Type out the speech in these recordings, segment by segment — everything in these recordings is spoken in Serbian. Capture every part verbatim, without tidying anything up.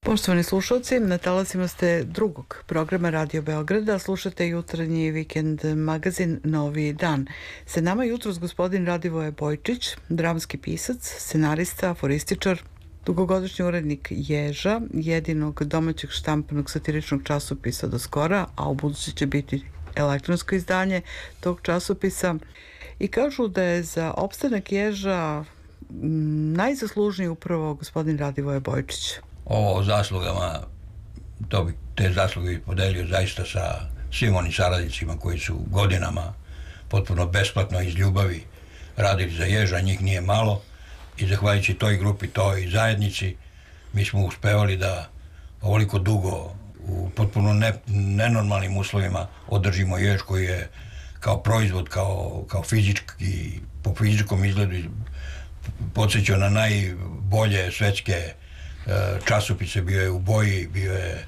Poštovani slušalci, na talasima ste drugog programa Radio Beograda, slušate jutarnji vikend magazin Novi dan. Sa nama jutros gospodin Radivoje Bojčić, dramski pisac, scenarista, aforističar, dugogodišnji urednik Ježa, jedinog domaćeg štampanog satiričnog časopisa do skora, a u budući će biti elektronsko izdanje tog časopisa. I kažu da je za opstanak Ježa najzaslužniji upravo gospodin Radivoje Bojčić. O zaslugama, to bi, te zasluge bi podelio zaista sa svim onim saradnicima koji su godinama potpuno besplatno iz ljubavi radili za Ježa, njih nije malo i zahvaljujući toj grupi, toj zajednici, mi smo uspevali da ovoliko dugo u potpuno ne, nenormalnim uslovima održimo Jež koji je kao proizvod, kao, kao fizički, po fizičkom izgledu podsjećao na najbolje svetske časopise, bio je u boji, bio je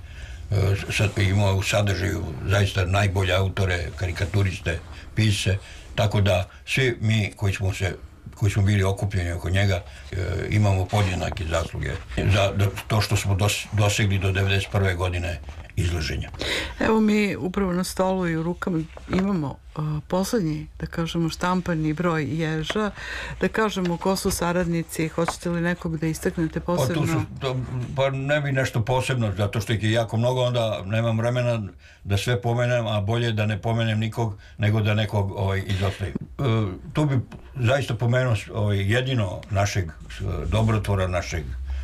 imao u sadržaju zaista najbolje autore, karikaturiste, pisce, tako da svi mi koji smo se koji smo bili okupljeni oko njega imamo podjednake zasluge za to što smo dosegli do devedeset prve godine izlaženja. Evo mi upravo na stolu i u rukama imamo uh, poslednji, da kažemo, štampani broj Ježa, da kažemo ko su saradnici, hoćete li nekog da istaknete posebno? Pa, tu su, to, pa ne bi nešto posebno, zato što ih je jako mnogo, onda nemam vremena da sve pomenem, a bolje da ne pomenem nikog, nego da nekog ovaj, izostavim. Uh, tu bi zaista pomenuo ovaj, jedino našeg dobrotvora, našeg,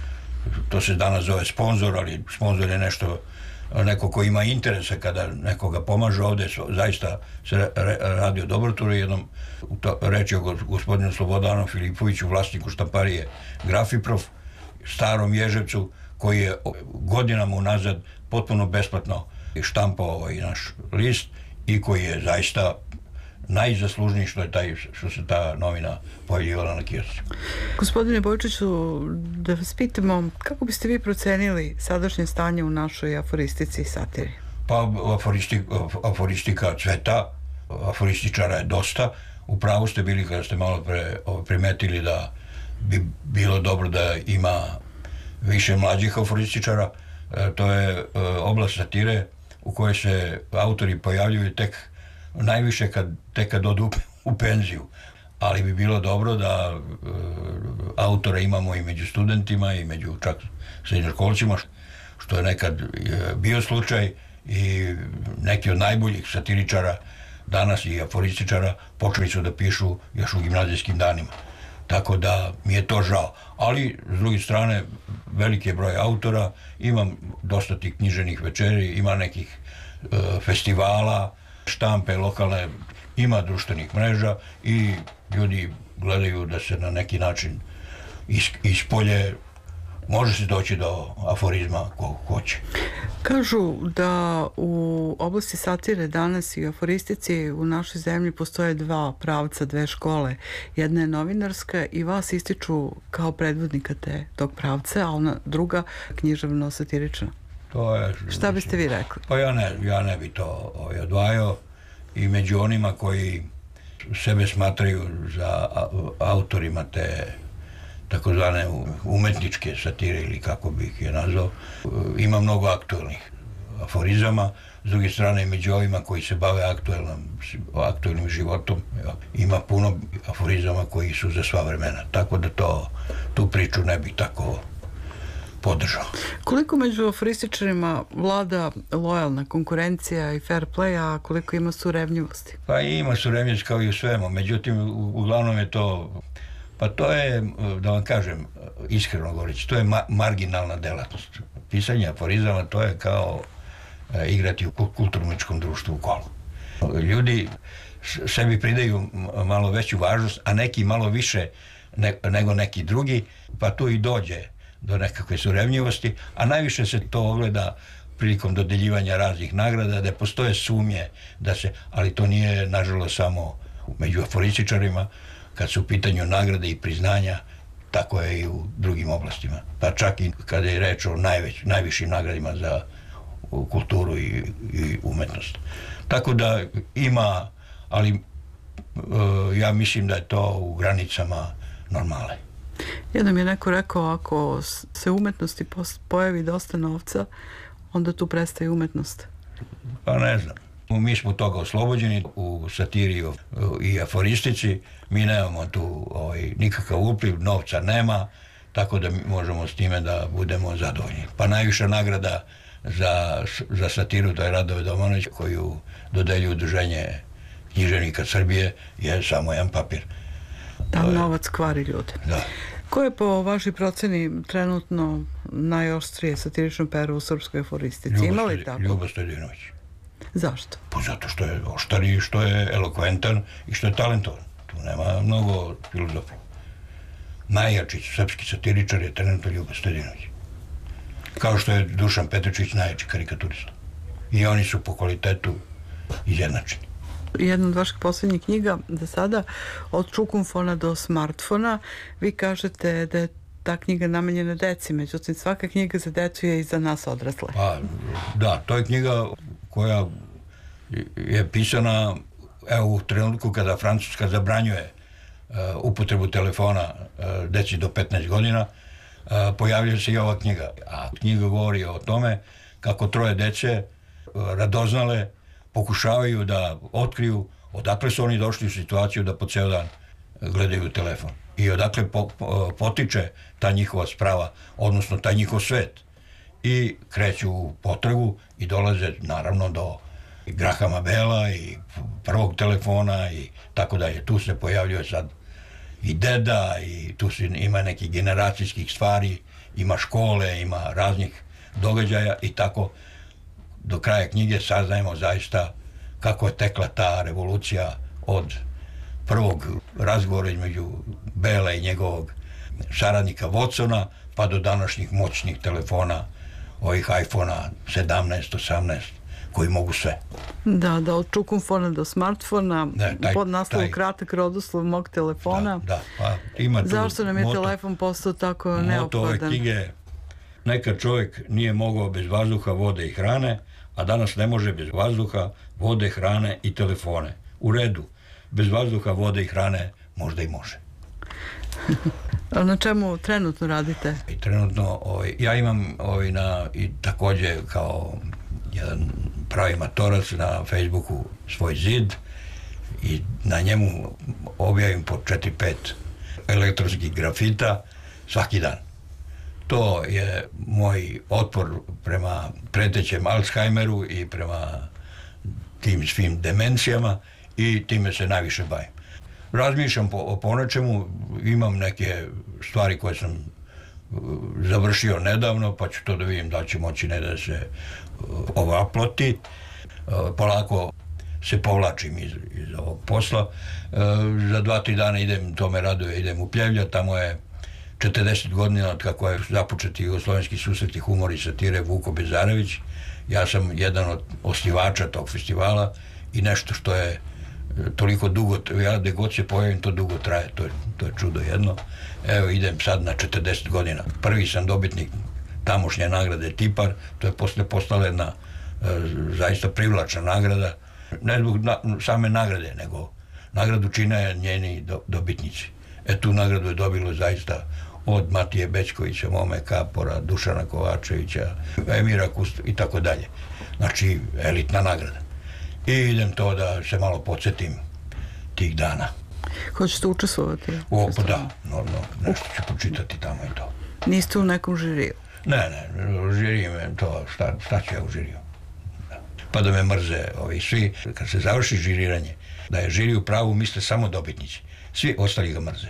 to se danas zove sponzor, ali sponzor je nešto neko ko ima interesa kada nekoga pomaže. Ovde zaista se radi o dobrotvoru. Jednom reći o gospodinu Slobodanu Filipoviću, vlasniku štamparije Grafiprof, starom Ježevcu, koji je godinama unazad potpuno besplatno štampao ovaj naš list i koji je zaista najzaslužniji što je taj, što se ta novina pojavljivala na kiosci. Gospodine Bojčiću, da vas pitamo, kako biste vi procenili sadašnje stanje u našoj aforistici i satiri? Pa aforisti, aforistika cveta, aforističara je dosta. U pravu ste bili kada ste malo pre primetili da bi bilo dobro da ima više mlađih aforističara. E, to je e, oblast satire u kojoj se autori pojavljuju tek najviše kad, tek kad odu u penziju, ali bi bilo dobro da e, autora imamo i među studentima i među čak srednjoškolcima, što je nekad e, bio slučaj, i neki od najboljih satiričara danas i aforističara počeli su da pišu još u gimnazijskim danima. Tako da mi je to žao. Ali, s druge strane, veliki je broj autora, imam dosta tih književnih večeri, ima nekih e, festivala, štampe lokalne, ima društvenih mreža i ljudi gledaju da se na neki način ispolje, može se doći do aforizma ko hoće. Kažu da u oblasti satire danas i aforistici u našoj zemlji postoje dva pravca, dve škole. Jedna je novinarska i vas ističu kao predvodnika te, tog pravca, a ona druga književno-satirična. To je, šta biste vi rekli? Pa ja ne, ja ne bi to ovaj, odvajao, i među onima koji sebe smatraju za autorima te takozvane umetničke satire, ili kako bih je nazvao, ima mnogo aktuelnih aforizama. S druge strane, među ovima koji se bave aktuelnim, aktuelnim životom, ima puno aforizama koji su za sva vremena. Tako da to, tu priču ne bih tako podržao. Koliko među aforističarima vlada lojalna konkurencija i fair play, a koliko ima surevnjivosti? Pa ima surevnjivosti kao i u svemu, međutim, uglavnom je to, pa to je, da vam kažem, iskreno govoreći, to je ma marginalna delatnost. Pisanje aforizama, to je kao e, igrati u kulturno-umetničkom društvu u kolu. Ljudi sebi pridaju malo veću važnost, a neki malo više ne, nego neki drugi, pa tu i dođe do nekakve surevnjivosti, a najviše se to ogleda prilikom dodeljivanja raznih nagrada, da postoje sumnje da se, ali to nije nažalost samo među aforističarima, kad su u pitanju nagrade i priznanja, tako je i u drugim oblastima. Pa čak i kada je reč o najveć, najvišim nagradima za kulturu i, i umetnost. Tako da ima, ali uh, ja mislim da je to u granicama normale. Jednom je neko rekao, ako se umetnosti pojavi dosta novca, onda tu prestaje umetnost. Pa ne znam. Mi smo toga oslobođeni u satiri i aforistici. Mi nemamo tu ovaj, nikakav upliv, novca nema, tako da možemo s time da budemo zadovoljni. Pa najviša nagrada za, za satiru, to je Radove Domanović, koju dodelju Udruženje književnika Srbije, je samo jedan papir. Tam novac kvari ljude. Da. Ko je po vašoj proceni trenutno najoštrije satirično pero u srpskoj aforistici? Ima li tako? Ljubo Stojadinović. Zašto? Pa zato što je oštar i što je elokventan i što je talentovan. Tu nema mnogo filozofije. Najjači srpski satiričar je trenutno Ljubo Stojadinović. Kao što je Dušan Petričić najjači karikaturista. I oni su po kvalitetu izjednačeni. Jedna od vaših posljednjih knjiga da sada, od čukumfona do smartfona, vi kažete da je ta knjiga namenjena deci, međutim svaka knjiga za decu je i za nas odrasle. Pa, da, to je knjiga koja je pisana evo, u trenutku kada Francuska zabranjuje uh, upotrebu telefona uh, deci do petnaest godina, uh, pojavljuje se i ova knjiga. A knjiga govori o tome kako troje dece uh, radoznale pokušavaju da otkriju odakle su oni došli u situaciju da po ceo dan gledaju telefon. I odakle po, po, potiče ta njihova sprava, odnosno taj njihov svet. I kreću u potragu i dolaze naravno do Grahama Bella i prvog telefona i tako dalje. Tu se pojavljuje sad i deda i tu se ima nekih generacijskih stvari, ima škole, ima raznih događaja i tako do kraja knjige saznajemo zaista kako je tekla ta revolucija od prvog razgovora između Bela i njegovog saradnika Watsona pa do današnjih moćnih telefona, ovih iPhona sedamnaest, osamnaest, koji mogu sve. Da, da, od čukumfona do smartfona, ne, taj, pod naslovom taj... kratak rodoslov mog telefona. Da, da, pa ima tu zašto nam je moto, telefon postao tako moto neophodan? Moto ove knjige, nekad čovjek nije mogao bez vazduha, vode i hrane, a danas ne može bez vazduha, vode, hrane i telefone. U redu, bez vazduha, vode i hrane možda i može. A na čemu trenutno radite? I trenutno, ovaj, ja imam ovaj, na, i također kao jedan pravi matorac na Facebooku svoj zid i na njemu objavim po četiri pet elektronskih grafita svaki dan. To je moj otpor prema pretećem Alzheimeru i prema tim svim demencijama i time se najviše bavim. Razmišljam po, po nečemu, imam neke stvari koje sam uh, završio nedavno, pa ću to da vidim da će moći ne da se uh, ovaploti. Uh, polako se povlačim iz, iz ovog posla. Uh, za dva, tri dana idem, to me raduje, idem u Pljevlja, tamo je četrdeset godina od kako je započeti jugoslovenski susreti humor i satire Vuko Bezarević. Ja sam jedan od osnivača tog festivala i nešto što je toliko dugo, ja gde god se pojavim to dugo traje, to je, to je čudo jedno. Evo idem sad na četrdeset godina. Prvi sam dobitnik tamošnje nagrade Tipar, to je posle postala jedna e, zaista privlačna nagrada, ne zbog na, same nagrade, nego nagradu čine njeni do, dobitnici. E tu nagradu je dobilo zaista od Matije Bećkovića, Mome Kapora, Dušana Kovačevića, Emira Kustu i tako dalje. Znači, elitna nagrada. I idem to da se malo podsjetim tih dana. Hoćete učestvovati? O, pa da, normalno, nešto ću počitati tamo i to. Niste u nekom žiriju? Ne, ne, žiriju me to, šta, šta ću ja u žiriju? Da. Pa da me mrze ovi svi, kad se završi žiriranje, da je žiri u pravu misle samo dobitnici. Svi ostali ga mrze.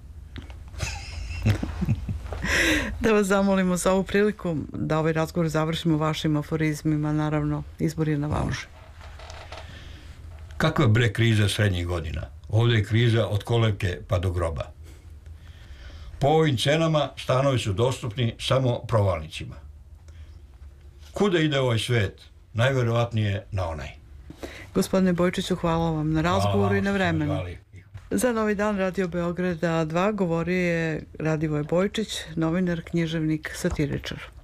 Da vas zamolimo za ovu priliku da ovaj razgovor završimo vašim aforizmima, naravno, izbor je na vama. Može. Kakva bre kriza srednjih godina? Ovdje je kriza od kolevke pa do groba. Po ovim cenama stanovi su dostupni samo provalnicima. Kuda ide ovaj svet? Najvjerovatnije na onaj. Gospodine Bojčiću, hvala vam na razgovoru hvala, i na vremenu. Hvala. Za Novi dan Radio Beograda dva govorio je Radivoj Bojčić, novinar, književnik, satiričar.